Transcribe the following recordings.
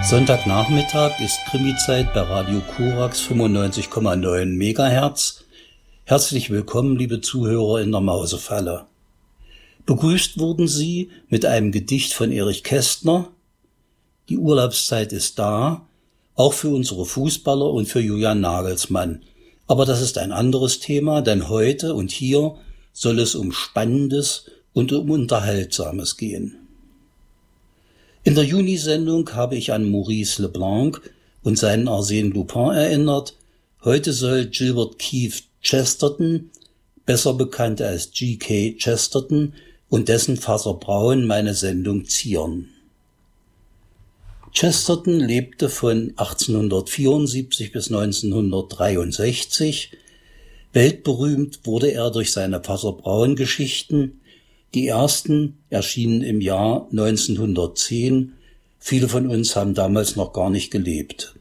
Sonntagnachmittag ist Krimizeit bei Radio Korax 95,9 MHz. Herzlich willkommen, liebe Zuhörer in der Mausefalle. Begrüßt wurden Sie mit einem Gedicht von Erich Kästner. Die Urlaubszeit ist da, auch für unsere Fußballer und für Julian Nagelsmann. Aber das ist ein anderes Thema, denn heute und hier soll es um Spannendes und um Unterhaltsames gehen. In der Juni-Sendung habe ich an Maurice Leblanc und seinen Arsène Lupin erinnert. Heute soll Gilbert Keith Chesterton, besser bekannt als G.K. Chesterton, und dessen Vater Brown meine Sendung zieren. Chesterton lebte von 1874 bis 1963. Weltberühmt wurde er durch seine Vater Brown-Geschichten. Die ersten erschienen im Jahr 1910. Viele von uns haben damals noch gar nicht gelebt.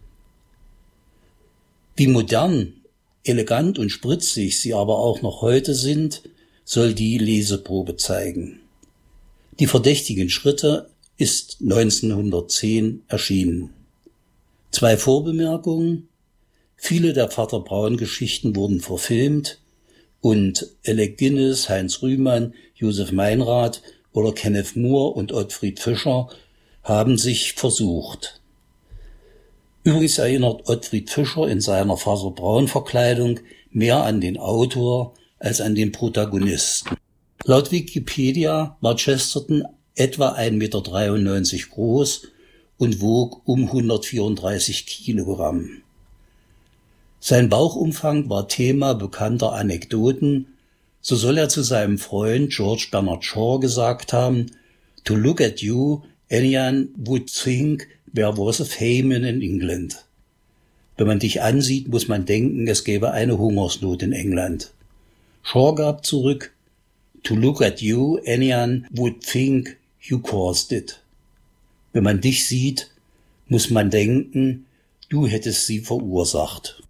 Wie modern, elegant und spritzig sie aber auch noch heute sind, soll die Leseprobe zeigen. Die verdächtigen Schritte ist 1910 erschienen. 2 Vorbemerkungen. Viele der Vater Braun-Geschichten wurden verfilmt und Alec Guinness, Heinz Rühmann, Josef Meinrad oder Kenneth Moore und Ottfried Fischer haben sich versucht. Übrigens erinnert Ottfried Fischer in seiner Vater Braun-Verkleidung mehr an den Autor als an den Protagonisten. Laut Wikipedia war Chesterton etwa 1,93 Meter groß und wog um 134 Kilogramm. Sein Bauchumfang war Thema bekannter Anekdoten. So soll er zu seinem Freund George Bernard Shaw gesagt haben: "To look at you, anyone would think there was a famine in England." Wenn man dich ansieht, muss man denken, es gäbe eine Hungersnot in England. Shaw gab zurück: "To look at you, anyone would think you caused it." Wenn man dich sieht, muss man denken, du hättest sie verursacht.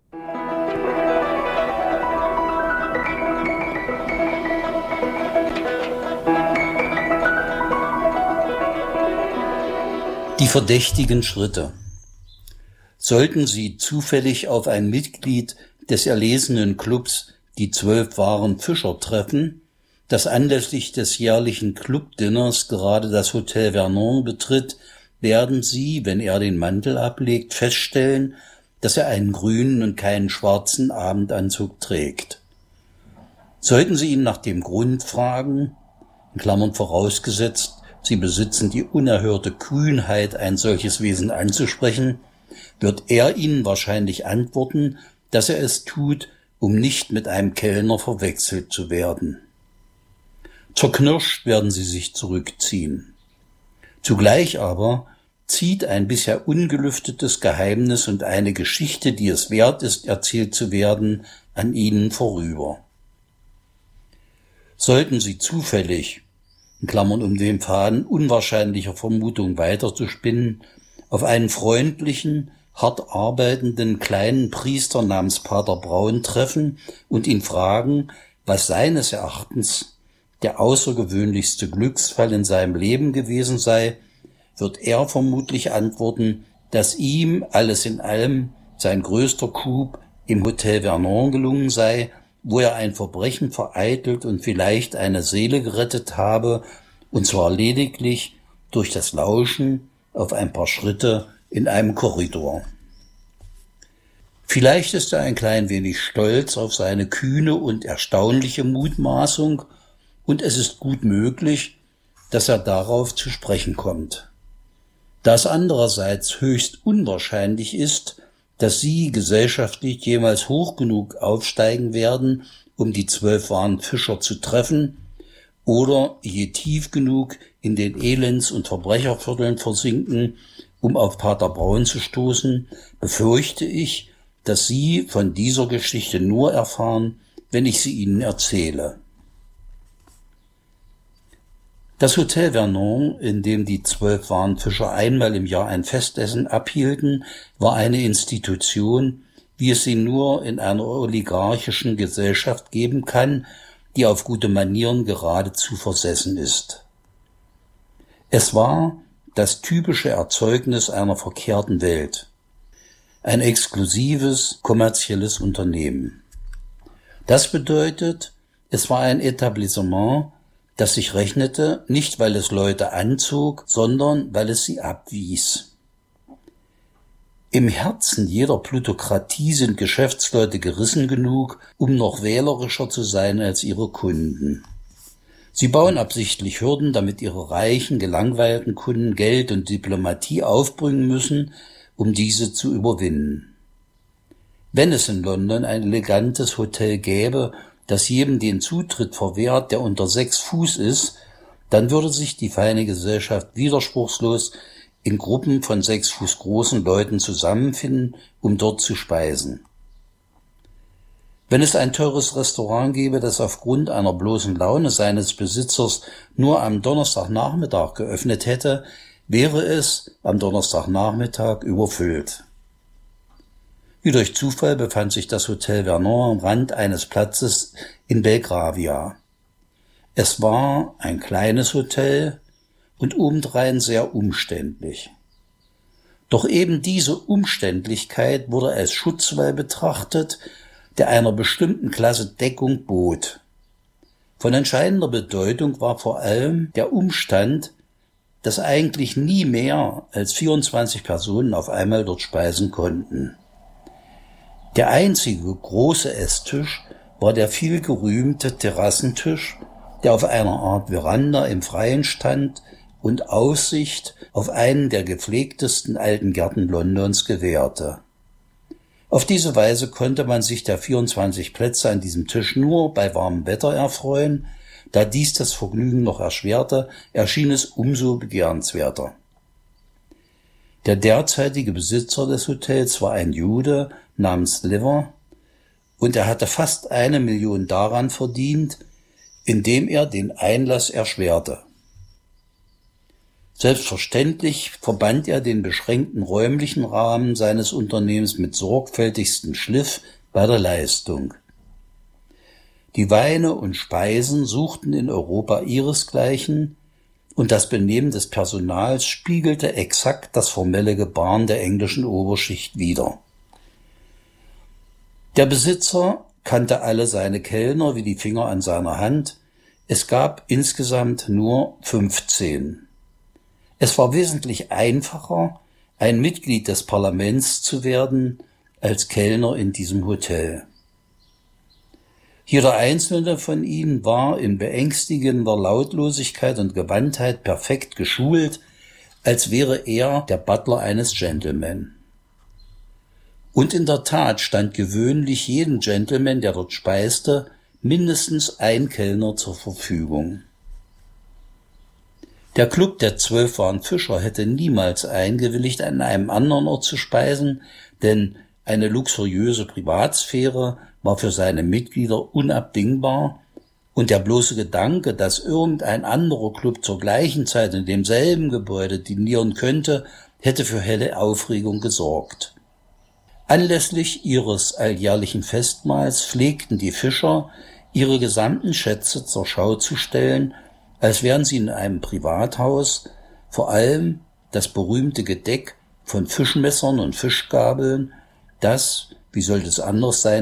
Die verdächtigen Schritte. Sollten Sie zufällig auf ein Mitglied des erlesenen Clubs die 12 wahren Fischer treffen, das anlässlich des jährlichen Clubdinners gerade das Hotel Vernon betritt, werden Sie, wenn er den Mantel ablegt, feststellen, dass er einen grünen und keinen schwarzen Abendanzug trägt. Sollten Sie ihn nach dem Grund fragen, in Klammern vorausgesetzt, Sie besitzen die unerhörte Kühnheit, ein solches Wesen anzusprechen, wird er Ihnen wahrscheinlich antworten, dass er es tut, um nicht mit einem Kellner verwechselt zu werden. Zerknirscht werden Sie sich zurückziehen. Zugleich aber zieht ein bisher ungelüftetes Geheimnis und eine Geschichte, die es wert ist, erzählt zu werden, an Ihnen vorüber. Sollten Sie zufällig, in Klammern um den Faden unwahrscheinlicher Vermutung weiterzuspinnen, auf einen freundlichen, hart arbeitenden kleinen Priester namens Pater Braun treffen und ihn fragen, was seines Erachtens der außergewöhnlichste Glücksfall in seinem Leben gewesen sei, wird er vermutlich antworten, dass ihm alles in allem sein größter Coup im Hotel Vernon gelungen sei, wo er ein Verbrechen vereitelt und vielleicht eine Seele gerettet habe, und zwar lediglich durch das Lauschen auf ein paar Schritte in einem Korridor. Vielleicht ist er ein klein wenig stolz auf seine kühne und erstaunliche Mutmaßung, und es ist gut möglich, dass er darauf zu sprechen kommt. Da es andererseits höchst unwahrscheinlich ist, dass Sie gesellschaftlich jemals hoch genug aufsteigen werden, um die 12 wahren Fischer zu treffen, oder je tief genug in den Elends- und Verbrechervierteln versinken, um auf Pater Braun zu stoßen, befürchte ich, dass Sie von dieser Geschichte nur erfahren, wenn ich sie Ihnen erzähle. Das Hotel Vernon, in dem die 12 wahren Fischer einmal im Jahr ein Festessen abhielten, war eine Institution, wie es sie nur in einer oligarchischen Gesellschaft geben kann, die auf gute Manieren geradezu versessen ist. Es war das typische Erzeugnis einer verkehrten Welt. Ein exklusives, kommerzielles Unternehmen. Das bedeutet, es war ein Etablissement, das sich rechnete, nicht weil es Leute anzog, sondern weil es sie abwies. Im Herzen jeder Plutokratie sind Geschäftsleute gerissen genug, um noch wählerischer zu sein als ihre Kunden. Sie bauen absichtlich Hürden, damit ihre reichen, gelangweilten Kunden Geld und Diplomatie aufbringen müssen, um diese zu überwinden. Wenn es in London ein elegantes Hotel gäbe, das jedem den Zutritt verwehrt, der unter 6 Fuß ist, dann würde sich die feine Gesellschaft widerspruchslos in Gruppen von 6 Fuß großen Leuten zusammenfinden, um dort zu speisen. Wenn es ein teures Restaurant gäbe, das aufgrund einer bloßen Laune seines Besitzers nur am Donnerstagnachmittag geöffnet hätte, wäre es am Donnerstagnachmittag überfüllt. Wie durch Zufall befand sich das Hotel Vernon am Rand eines Platzes in Belgravia. Es war ein kleines Hotel und obendrein sehr umständlich. Doch eben diese Umständlichkeit wurde als Schutzwall betrachtet, der einer bestimmten Klasse Deckung bot. Von entscheidender Bedeutung war vor allem der Umstand, dass eigentlich nie mehr als 24 Personen auf einmal dort speisen konnten. Der einzige große Esstisch war der viel gerühmte Terrassentisch, der auf einer Art Veranda im Freien stand und Aussicht auf einen der gepflegtesten alten Gärten Londons gewährte. Auf diese Weise konnte man sich der 24 Plätze an diesem Tisch nur bei warmem Wetter erfreuen. Da dies das Vergnügen noch erschwerte, erschien es umso begehrenswerter. Der derzeitige Besitzer des Hotels war ein Jude namens Liver und er hatte fast 1 Million daran verdient, indem er den Einlass erschwerte. Selbstverständlich verband er den beschränkten räumlichen Rahmen seines Unternehmens mit sorgfältigstem Schliff bei der Leistung. Die Weine und Speisen suchten in Europa ihresgleichen und das Benehmen des Personals spiegelte exakt das formelle Gebaren der englischen Oberschicht wider. Der Besitzer kannte alle seine Kellner wie die Finger an seiner Hand. Es gab insgesamt nur 15. Es war wesentlich einfacher, ein Mitglied des Parlaments zu werden, als Kellner in diesem Hotel. Jeder einzelne von ihnen war in beängstigender Lautlosigkeit und Gewandtheit perfekt geschult, als wäre er der Butler eines Gentleman. Und in der Tat stand gewöhnlich jedem Gentleman, der dort speiste, mindestens ein Kellner zur Verfügung. Der Club der 12 wahren Fischer hätte niemals eingewilligt, an einem anderen Ort zu speisen, denn eine luxuriöse Privatsphäre war für seine Mitglieder unabdingbar und der bloße Gedanke, dass irgendein anderer Club zur gleichen Zeit in demselben Gebäude dinieren könnte, hätte für helle Aufregung gesorgt. Anlässlich ihres alljährlichen Festmahls pflegten die Fischer, ihre gesamten Schätze zur Schau zu stellen, als wären sie in einem Privathaus, vor allem das berühmte Gedeck von Fischmessern und Fischgabeln, das, wie sollte es anders sein,